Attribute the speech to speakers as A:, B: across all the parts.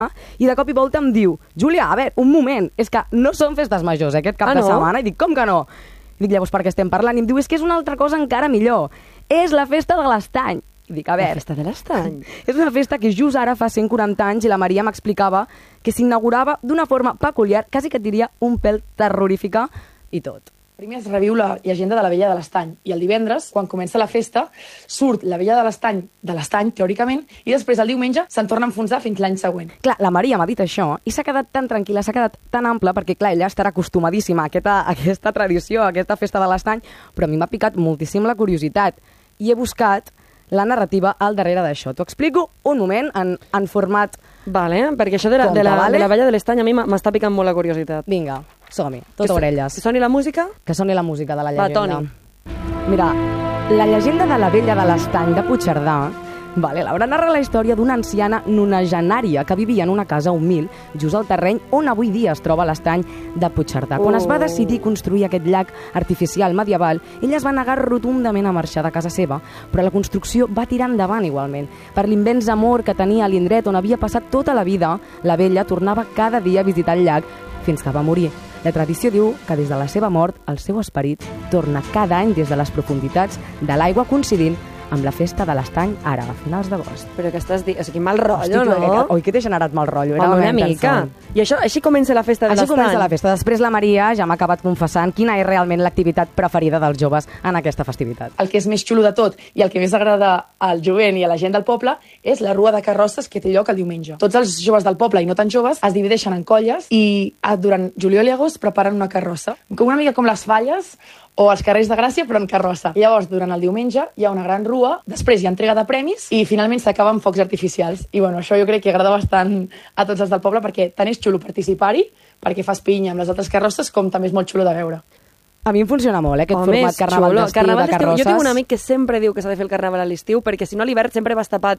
A: i de cop i volta em diu, Júlia, a veure, un moment, és que no són festes majors aquest cap de setmana. I dic, com que no? I dic, llavors per què estem parlant? I em diu, és que és una altra cosa encara millor. És la festa de l'Estany. I dic, a veure...
B: La festa de l'Estany?
A: És una festa que just ara fa 140 anys i la Maria m'explicava que s'inaugurava d'una forma peculiar, quasi que et diria un pèl terrorífica i tot.
C: Primer es reviu la llegenda de la Vella de l'Estany i el divendres, quan comença la festa, surt la Vella de l'Estany, teòricament, i després el diumenge se'n torna a enfonsar fins l'any següent.
A: Clar, la Maria m'ha dit això i s'ha quedat tan tranquil·la, s'ha quedat tan ampla, perquè clar, ella estarà acostumadíssima a aquesta tradició, a aquesta festa de l'Estany, però a mi m'ha picat moltíssim la curiositat i he buscat la narrativa al darrere d'això. T'ho explico un moment en format...
B: Vale, perquè això de la Vella de l'Estany a mi m'està picant molt la curiositat.
A: Vinga, som-hi, tot orelles.
B: Que soni la música?
A: Que soni la música de la llegenda.
B: Va, Toni.
A: Mira, la llegenda de la Vella de l'Estany de Puigcerdà, l'obra narra la història d'una anciana nonagenària que vivia en una casa humil just al terreny on avui dia es troba l'Estany de Puigcerdà. Quan es va decidir construir aquest llac artificial medieval, ella es va negar rotundament a marxar de casa seva, però la construcció va tirar endavant igualment. Per l'immens amor que tenia a l'indret on havia passat tota la vida, la vella tornava cada dia a visitar el llac fins que va morir. La tradició diu que des de la seva mort el seu esperit torna cada any des de les profunditats de l'aigua coincidint amb la festa de l'Estany ara, a finals d'agost.
B: Però que estàs dient... O sigui, mal rotllo, no?
A: Oi, que t'he generat mal rotllo. Era
B: una mica. I això, així comença la festa de l'Estany.
A: Així comença la festa. Després la Maria ja m'ha acabat confessant quina és realment l'activitat preferida dels joves en aquesta festivitat.
C: El que és més xulo de tot i el que més agrada al jovent i a la gent del poble és la rua de carrosses que té lloc el diumenge. Tots els joves del poble i no tan joves es divideixen en colles i durant juliol i agost preparen una carrossa. Una mica com les falles o els carrers de Gràcia, però en carrossa. I llavors, durant el diumenge, hi ha una gran rua, després hi ha entrega de premis i finalment s'acaba amb focs artificials. I bueno, això jo crec que agrada bastant a tots els del poble perquè tant és xulo participar-hi, perquè fas pinya amb les altres carrosses, com també és molt xulo de veure.
A: A mi em funciona molt, aquest format carnaval d'estiu de carrosses.
B: Jo tinc un amic que sempre diu que s'ha de fer el carnaval a l'estiu, perquè si no a l'hivern sempre vas tapat,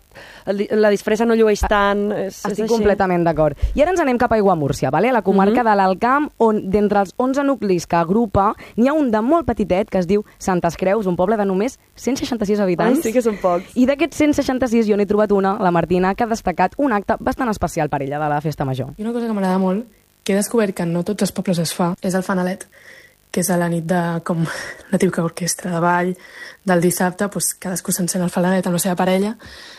B: la disfressa no llueix tant...
A: Estic completament d'acord. I ara ens anem cap a Aiguamúrcia, a la comarca de l'Alt Camp, on d'entre els 11 nuclis que agrupa, n'hi ha un de molt petitet que es diu Santes Creus, un poble de només 166 habitants.
B: Sí que són pocs.
A: I d'aquests 166 jo n'he trobat una, la Martina, que ha destacat un acte bastant especial per ella de la festa major.
D: I una cosa que m'agrada molt, que he descobert que no tots els pobles es fa, és el fanalet, que és a la nit de, com la típica orquestra de ball, del dissabte, doncs cadascú s'encén el fanalet amb la seva parella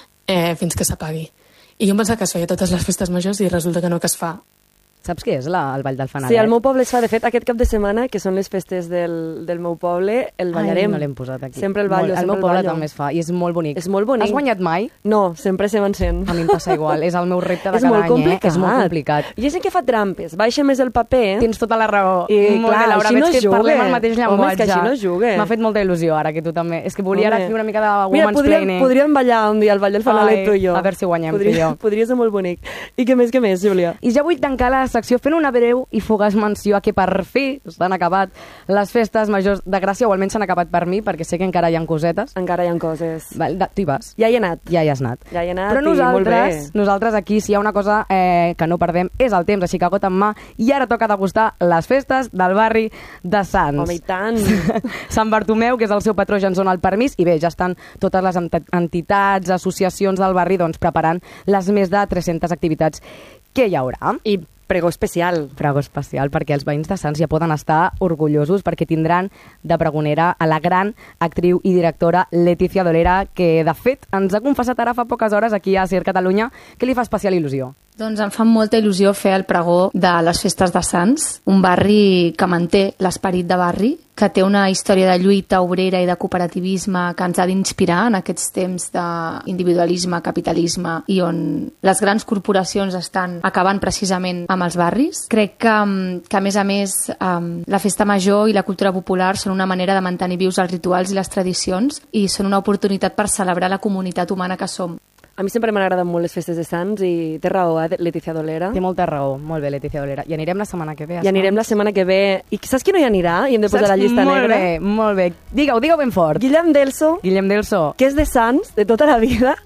D: fins que s'apagui. I jo em pensava que es feia totes les festes majors i resulta que no, que es fa.
A: Saps què és el Ball del Fanalet?
B: Sí, al meu poble es fa, de fet, aquest cap de setmana, que són les festes del meu poble, el ballarem.
A: No l'hem posat aquí.
B: Sempre el ballo,
A: el meu poble també es fa, i és molt bonic.
B: És molt bonic.
A: Has guanyat mai?
B: No, sempre se m'encén.
A: A mi em passa igual, és el meu repte de cada any, és molt complicat.
B: Hi ha gent que fa trampes, baixa més el paper...
A: Tens tota la raó.
B: I
A: molt
B: clar,
A: bé, Laura,
B: així no
A: veig que
B: jugue.
A: Parlem el mateix llenguatge.
B: Home, és que així no jugue.
A: M'ha fet molta il·lusió ara que tu també. És que volia ara fer una mica de woman's planning.
B: Podríem ballar un dia al Ball del Fanalet, tu i jo.
A: A veure si guanyem, tu i jo.
B: Podria ser molt bonic. I què més, Júlia?
A: I ja vull tancar la secció fent una breu i fugaç menció a que per fi s'han acabat les festes majors de Gràcia, o almenys s'han acabat per mi, perquè sé que encara hi ha cosetes.
B: Encara hi ha coses.
A: Tu hi vas?
B: Ja hi he anat.
A: Ja hi has anat.
B: Ja hi he anat.
A: Però nosaltres aquí, si hi ha una cosa que no perdem, és el temps, així que got en mà, i ara toca degustar les festes del barri de Sants.
B: Home, i tant!
A: Sant Bartomeu, que és el seu patró, ja ens dona el permís, i bé, ja estan totes les entitats, associacions del barri preparant les més de 300 activitats que hi haurà.
B: I pregó especial.
A: Pregó especial, perquè els veïns de Sants ja poden estar orgullosos perquè tindran de pregonera a la gran actriu i directora Letícia Dolera, que de fet ens ha confessat ara fa poques hores aquí a CIR Catalunya que li fa especial il·lusió.
E: Doncs em fa molta il·lusió fer el pregó de les festes de Sants, un barri que manté l'esperit de barri, que té una història de lluita obrera i de cooperativisme que ens ha d'inspirar en aquests temps d'individualisme, capitalisme, i on les grans corporacions estan acabant precisament amb els barris. Crec que a més, la festa major i la cultura popular són una manera de mantenir vius els rituals i les tradicions i són una oportunitat per celebrar la comunitat humana que som.
B: A mi sempre m'han agradat molt les festes de Sants i té raó, Letícia Dolera.
A: Té molta raó, molt bé, Letícia Dolera. I anirem la setmana que ve.
B: I anirem la setmana que ve. I saps qui no hi anirà? I hem de posar la llista negra.
A: Molt bé. Digueu ben fort.
B: Guillem Delso.
A: Guillem Delso.
B: Que és de Sants, de tota la vida,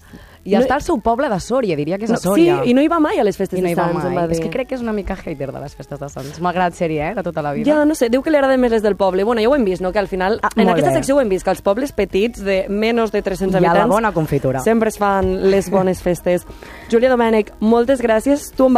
A: I està al seu poble de Sòria, diria que és a
B: Sí,
A: Sòria.
B: i no hi va mai a les festes
A: I no
B: de
A: hi va
B: Sants, em va
A: mai.
B: dir.
A: És que crec que és una mica hater de les festes de Sants. Malgrat ser-hi, de tota la vida.
B: Ja, no sé, diu que li agraden més les del poble. Bueno, ja ho hem vist, no?, que al final, en
A: molt
B: aquesta
A: bé.
B: secció ho hem vist, que els pobles petits de menys de 300
A: Hi ha
B: habitants
A: la bona confitura.
B: sempre es fan les bones festes. Júlia Domènech, moltes gràcies. Tu